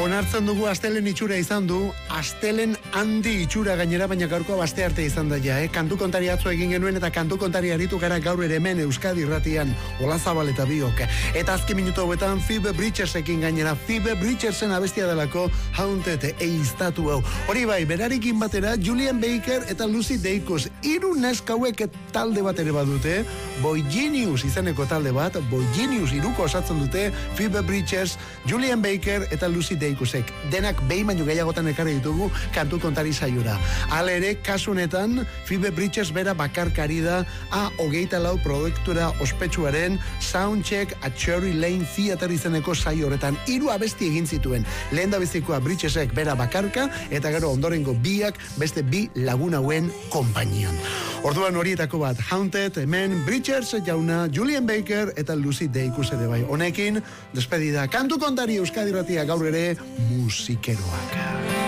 Onartzen dugu astelen itxura izan du, astelen handi itxura gainera, baina gaurko aste arte izan da ja, Kantu kontari atzo egin genuen eta kantu kontari aritu gara gaur ere hemen Euskadi irratian, Olazabal eta biok. Eta azken minutu hauetan Phoebe Bridgersekin gainera, Phoebe Bridgersen abestia delako Haunted eiztatu hau. Hori bai, berarikin batera Julian Baker eta Lucy Dacus, hiru neskauek talde bat ere badute, Boy Genius izeneko talde bat, Boy Genius hiruko osatzen dute, Phoebe Bridgers, Julian Baker eta Lucy Dacusek. Denak behin baino gehiagotan ekarri ditugu kantu kontari saiora. Hala ere, kasu honetan, Phoebe Bridgers bera bakarkari da A24 produktura ospetsuaren Soundcheck at Cherry Lane Theater izeneko saio horretan. 3 abesti egin zituen. Lehendabizikoa Bridgesek bera bakarka eta gero ondorengo biak beste 2 lagun hauen konpainian. Orduan horietako bat, Haunted, hemen Bridgers jauna, Julian Baker eta Lucy Dacus ere bai. Honekin, despedida kantu kontari Euskadi irratia gaur ere musikeroak.